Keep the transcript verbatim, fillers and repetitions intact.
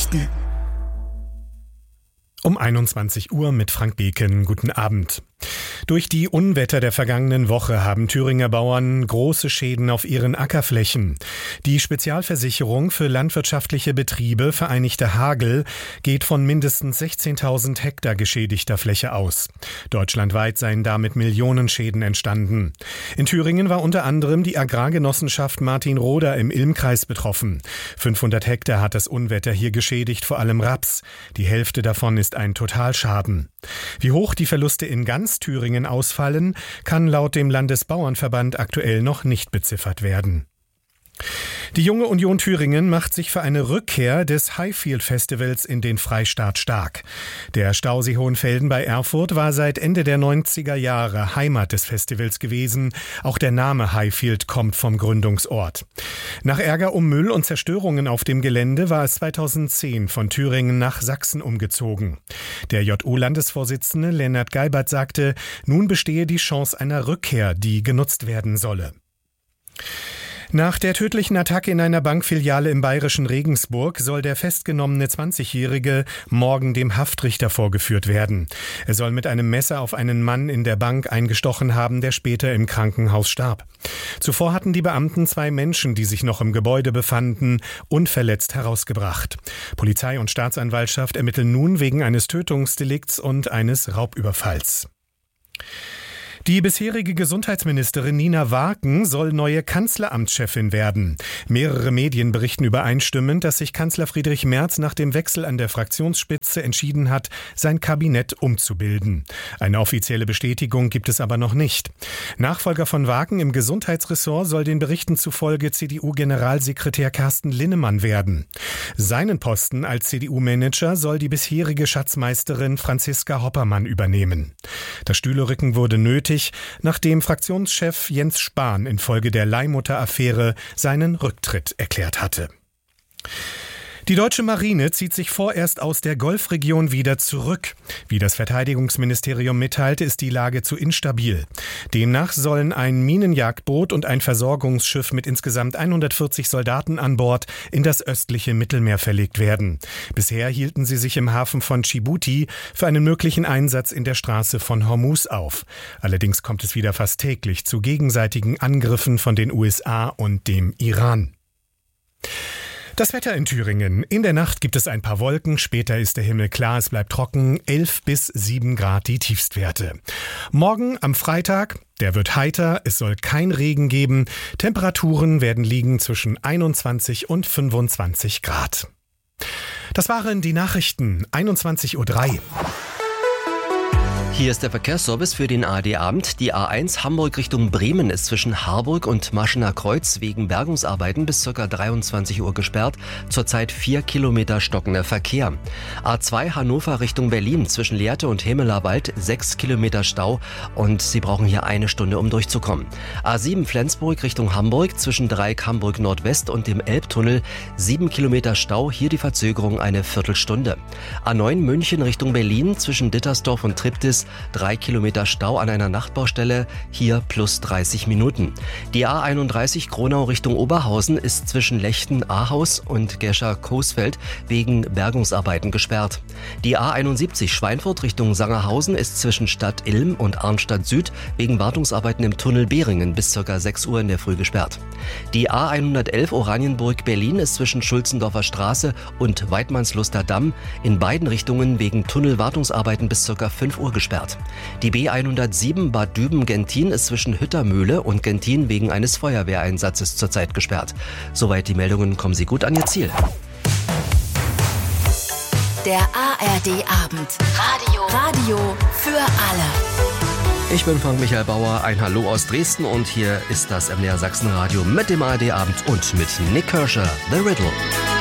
Nachrichten. Um einundzwanzig Uhr mit Frank Beken. Guten Abend. Durch die Unwetter der vergangenen Woche haben Thüringer Bauern große Schäden auf ihren Ackerflächen. Die Spezialversicherung für landwirtschaftliche Betriebe Vereinigte Hagel geht von mindestens sechzehntausend Hektar geschädigter Fläche aus. Deutschlandweit seien damit Millionenschäden entstanden. In Thüringen war unter anderem die Agrargenossenschaft Martinroda im Ilmkreis betroffen. fünfhundert Hektar hat das Unwetter hier geschädigt, vor allem Raps. Die Hälfte davon ist ein Totalschaden. Wie hoch die Verluste in ganz Thüringen ausfallen, kann laut dem Landesbauernverband aktuell noch nicht beziffert werden. Die Junge Union Thüringen macht sich für eine Rückkehr des Highfield Festivals in den Freistaat stark. Der Stausee Hohenfelden bei Erfurt war seit Ende der neunziger Jahre Heimat des Festivals gewesen. Auch der Name Highfield kommt vom Gründungsort. Nach Ärger um Müll und Zerstörungen auf dem Gelände war es zweitausendzehn von Thüringen nach Sachsen umgezogen. Der J U-Landesvorsitzende Lennart Geibert sagte, nun bestehe die Chance einer Rückkehr, die genutzt werden solle. Nach der tödlichen Attacke in einer Bankfiliale im bayerischen Regensburg soll der festgenommene zwanzigjährige morgen dem Haftrichter vorgeführt werden. Er soll mit einem Messer auf einen Mann in der Bank eingestochen haben, der später im Krankenhaus starb. Zuvor hatten die Beamten zwei Menschen, die sich noch im Gebäude befanden, unverletzt herausgebracht. Polizei und Staatsanwaltschaft ermitteln nun wegen eines Tötungsdelikts und eines Raubüberfalls. Die bisherige Gesundheitsministerin Nina Waaken soll neue Kanzleramtschefin werden. Mehrere Medien berichten übereinstimmend, dass sich Kanzler Friedrich Merz nach dem Wechsel an der Fraktionsspitze entschieden hat, sein Kabinett umzubilden. Eine offizielle Bestätigung gibt es aber noch nicht. Nachfolger von Waaken im Gesundheitsressort soll den Berichten zufolge C D U-Generalsekretär Carsten Linnemann werden. Seinen Posten als C D U-Manager soll die bisherige Schatzmeisterin Franziska Hoppermann übernehmen. Das Stühlerücken wurde nötig, nachdem Fraktionschef Jens Spahn infolge der Leihmutter-Affäre seinen Rücktritt erklärt hatte. Die deutsche Marine zieht sich vorerst aus der Golfregion wieder zurück. Wie das Verteidigungsministerium mitteilte, ist die Lage zu instabil. Demnach sollen ein Minenjagdboot und ein Versorgungsschiff mit insgesamt hundertvierzig Soldaten an Bord in das östliche Mittelmeer verlegt werden. Bisher hielten sie sich im Hafen von Djibouti für einen möglichen Einsatz in der Straße von Hormuz auf. Allerdings kommt es wieder fast täglich zu gegenseitigen Angriffen von den U S A und dem Iran. Das Wetter in Thüringen. In der Nacht gibt es ein paar Wolken, später ist der Himmel klar, es bleibt trocken, elf bis sieben Grad die Tiefstwerte. Morgen am Freitag, der wird heiter, es soll kein Regen geben, Temperaturen werden liegen zwischen einundzwanzig und fünfundzwanzig Grad. Das waren die Nachrichten, einundzwanzig Uhr drei. Hier ist der Verkehrsservice für den A R D-Abend. Die A eins Hamburg Richtung Bremen ist zwischen Harburg und Maschener Kreuz wegen Bergungsarbeiten bis ca. dreiundzwanzig Uhr gesperrt. Zurzeit vier Kilometer stockender Verkehr. A zwei Hannover Richtung Berlin zwischen Lehrte und Hemelerwald sechs Kilometer Stau und Sie brauchen hier eine Stunde, um durchzukommen. A sieben Flensburg Richtung Hamburg zwischen Dreieck Hamburg Nordwest und dem Elbtunnel sieben Kilometer Stau, hier die Verzögerung eine Viertelstunde. A neun München Richtung Berlin zwischen Dittersdorf und Triptis drei Kilometer Stau an einer Nachtbaustelle, hier plus dreißig Minuten. Die A einunddreißig Kronau Richtung Oberhausen ist zwischen Lechten-Ahaus und Gescher-Coesfeld wegen Bergungsarbeiten gesperrt. Die A einundsiebzig Schweinfurt Richtung Sangerhausen ist zwischen Stadt Ilm und Arnstadt Süd wegen Wartungsarbeiten im Tunnel Behringen bis ca. sechs Uhr in der Früh gesperrt. Die A hundertelf Oranienburg Berlin ist zwischen Schulzendorfer Straße und Weidmannsluster Damm in beiden Richtungen wegen Tunnelwartungsarbeiten bis ca. fünf Uhr gesperrt. Die B hundertsieben Bad Düben-Gentin ist zwischen Hüttermühle und Gentin wegen eines Feuerwehreinsatzes zurzeit gesperrt. Soweit die Meldungen, kommen Sie gut an Ihr Ziel. Der A R D-Abend. Radio. Radio für alle. Ich bin Frank Michael Bauer, ein Hallo aus Dresden und hier ist das M D R Sachsen Radio mit dem A R D-Abend und mit Nick Kirscher, The Riddle.